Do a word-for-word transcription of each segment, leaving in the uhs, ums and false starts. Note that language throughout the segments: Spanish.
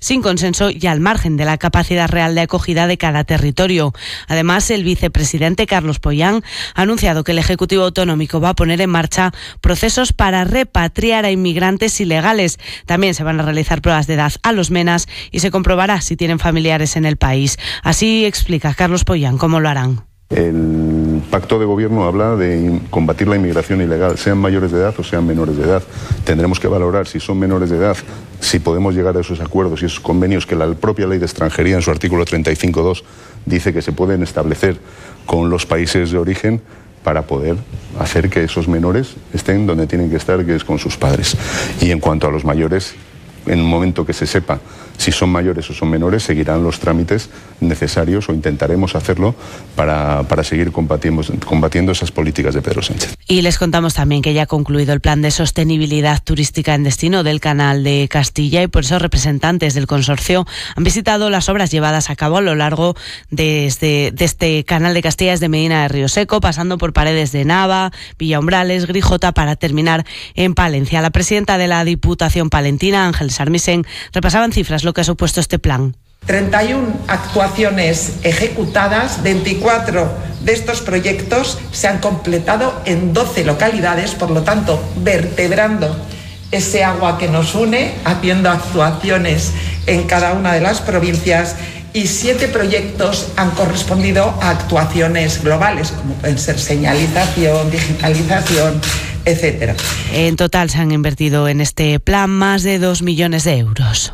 sin consenso y al margen de la capacidad real de acogida de cada territorio. Además, el vicepresidente Carlos Pollán ha anunciado que el Ejecutivo Autonómico va a poner en marcha procesos para repatriar a inmigrantes ilegales. También se van a realizar pruebas de edad a los menas y se comprobará si tienen familiares en el país. Así explica Carlos Pollán cómo lo harán. El pacto de gobierno habla de combatir la inmigración ilegal, sean mayores de edad o sean menores de edad. Tendremos que valorar si son menores de edad, si podemos llegar a esos acuerdos y esos convenios que la propia ley de extranjería en su artículo treinta y cinco punto dos dice que se pueden establecer con los países de origen para poder hacer que esos menores estén donde tienen que estar, que es con sus padres. Y en cuanto a los mayores, en el momento que se sepa si son mayores o son menores, seguirán los trámites necesarios o intentaremos hacerlo para, para seguir combatiendo, combatiendo esas políticas de Pedro Sánchez. Y les contamos también que ya ha concluido el plan de sostenibilidad turística en destino del Canal de Castilla y por eso representantes del consorcio han visitado las obras llevadas a cabo a lo largo de este, de este Canal de Castilla desde Medina de Río Seco, pasando por Paredes de Nava, Villaumbrales, Grijota, para terminar en Palencia. La presidenta de la Diputación palentina, Ángel Sarmisen, repasaba en cifras lo que ha supuesto este plan. treinta y una actuaciones ejecutadas, veinticuatro de estos proyectos se han completado en doce localidades, por lo tanto, vertebrando ese agua que nos une, haciendo actuaciones en cada una de las provincias, y siete proyectos han correspondido a actuaciones globales, como pueden ser señalización, digitalización, etcétera. En total se han invertido en este plan más de dos millones de euros.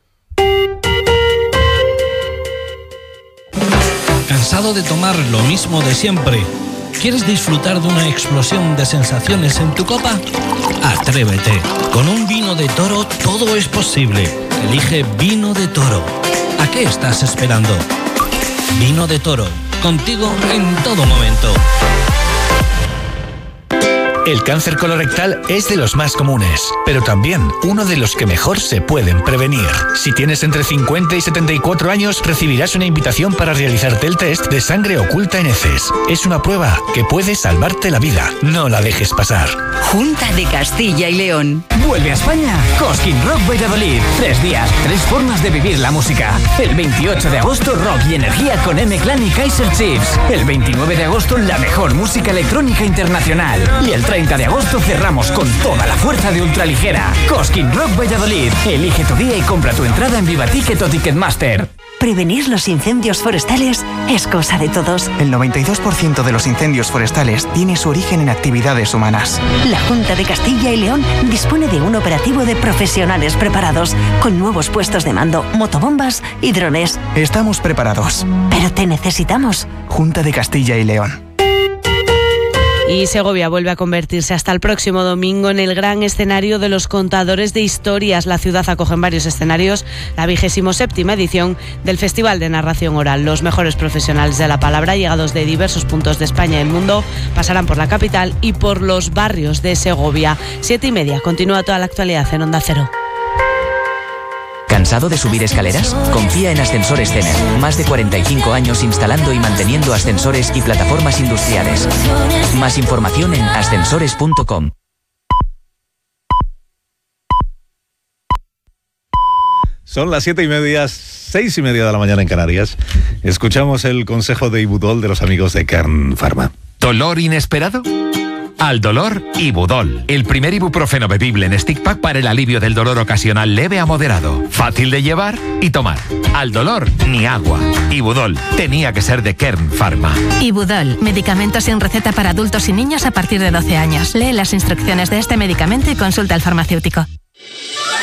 ¿Cansado de tomar lo mismo de siempre? ¿Quieres disfrutar de una explosión de sensaciones en tu copa? Atrévete. Con un vino de Toro todo es posible. Elige Vino de Toro. ¿A qué estás esperando? Vino de Toro. Contigo en todo momento. El cáncer colorectal es de los más comunes, pero también uno de los que mejor se pueden prevenir. Si tienes entre cincuenta y setenta y cuatro años, recibirás una invitación para realizarte el test de sangre oculta en heces. Es una prueba que puede salvarte la vida. No la dejes pasar. Junta de Castilla y León. Vuelve a España Cosquín Rock Valladolid. Tres días, tres formas de vivir la música. El veintiocho de agosto, rock y energía con M-Clan y Kaiser Chiefs. El veintinueve de agosto, la mejor música electrónica internacional. Y el treinta de agosto cerramos con toda la fuerza de Ultraligera. Cosquín Rock Valladolid. Elige tu día y compra tu entrada en Vivaticket o Ticketmaster. Prevenir los incendios forestales es cosa de todos. El noventa y dos por ciento de los incendios forestales tiene su origen en actividades humanas. La Junta de Castilla y León dispone de un operativo de profesionales preparados, con nuevos puestos de mando, motobombas y drones. Estamos preparados. Pero te necesitamos. Junta de Castilla y León. Y Segovia vuelve a convertirse hasta el próximo domingo en el gran escenario de los contadores de historias. La ciudad acoge en varios escenarios la vigésimo séptima edición del Festival de Narración Oral. Los mejores profesionales de la palabra, llegados de diversos puntos de España y el mundo, pasarán por la capital y por los barrios de Segovia. Siete y media, continúa toda la actualidad en Onda Cero. ¿Cansado de subir escaleras? Confía en Ascensores Cener. Más de cuarenta y cinco años instalando y manteniendo ascensores y plataformas industriales. Más información en ascensores punto com. Son las siete y media, seis y media de la mañana en Canarias. Escuchamos el consejo de Ibudol de los amigos de Kern Pharma. ¿Dolor inesperado? Al dolor, Ibudol, el primer ibuprofeno bebible en stick pack para el alivio del dolor ocasional leve a moderado. Fácil de llevar y tomar. Al dolor, ni agua. Ibudol, tenía que ser de Kern Pharma. Ibudol, medicamento sin receta para adultos y niños a partir de doce años. Lee las instrucciones de este medicamento y consulta al farmacéutico.